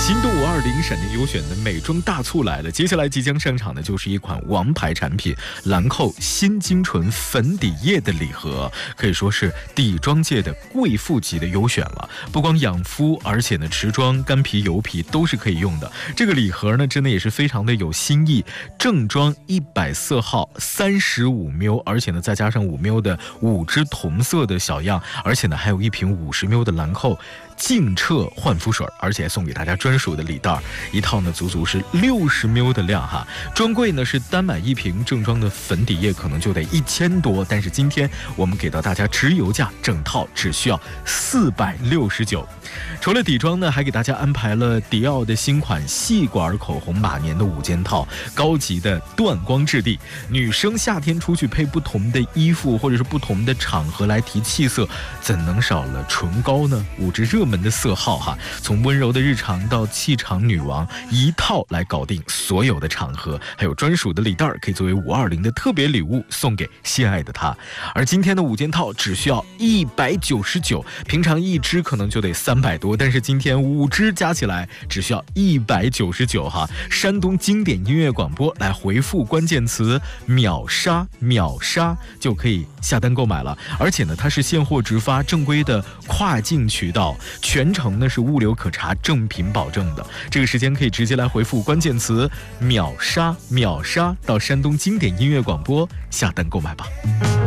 心动520闪电优选的美妆大促来了，接下来即将上场的就是一款王牌产品兰蔻新精纯粉底液的礼盒，可以说是底妆界的贵妇级的优选了。不光养肤，而且呢持妆、干皮、油皮都是可以用的。这个礼盒呢真的也是非常的有新意，正装100色号35ml，而且呢再加上5ml的5支同色的小样，而且呢还有一瓶50ml的兰蔻净澈焕肤水，而且还送给大家专属的礼袋，一套呢足足是60ml的量哈。专柜呢是单买一瓶正装的粉底液可能就得1000多，但是今天我们给到大家直邮价，整套只需要469。除了底妆呢，还给大家安排了迪奥的新款细管口红马年的5件套，高级的断光质地。女生夏天出去配不同的衣服或者是不同的场合来提气色，怎能少了唇膏呢？5支热门的色号哈，从温柔的日常到气场女王，一套来搞定所有的场合，还有专属的礼袋可以作为520的特别礼物送给心爱的他。而今天的5件套只需要199，平常1支可能就得300多，但是今天5支加起来只需要199哈。山东经典音乐广播来回复关键词秒杀秒杀就可以下单购买了，而且呢它是现货直发，正规的跨境渠道，全程呢是物流可查，正品保证的。这个时间可以直接来回复关键词秒杀秒杀到山东经典音乐广播下单购买吧。